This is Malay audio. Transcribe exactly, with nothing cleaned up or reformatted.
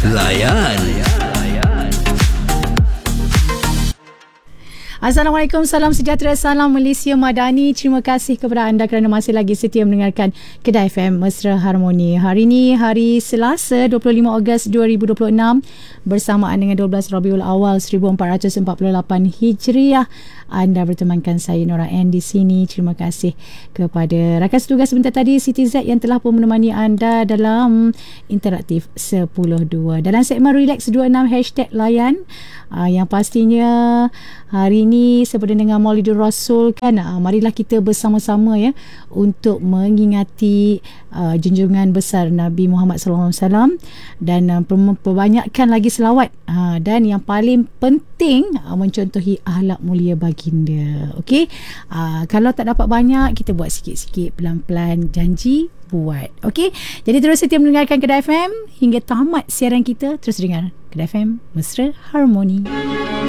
Layan. Assalamualaikum, salam sejahtera, salam Malaysia Madani. Terima kasih kepada anda kerana masih lagi setia mendengarkan Kedah F M Mesra Harmoni. Hari ini hari Selasa dua puluh lima Ogos dua ribu dua puluh enam bersamaan dengan dua belas Rabiul Awal seribu empat ratus empat puluh lapan Hijriah. Anda bertemankan saya Nora N di sini. Terima kasih kepada rakan setugas sebentar tadi Siti Z yang telah pun menemani anda dalam interaktif sepuluh dua dalam segmen Relax dua puluh enam hashtag Layan. Uh, yang pastinya hari ini seperti dengan Maulidur Rasul kan, uh, marilah kita bersama-sama ya untuk mengingati uh, junjungan besar Nabi Muhammad sallallahu alaihi wasallam dan uh, perbanyakkan lagi selawat, uh, dan yang paling penting uh, mencontohi akhlak mulia baginda. Okey, uh, kalau tak dapat banyak, kita buat sikit-sikit, pelan-pelan, janji buat. Okey, jadi terus setia mendengarkan Kedah F M hingga tamat siaran kita. Terus dengar Kedah F M Mesra Harmoni.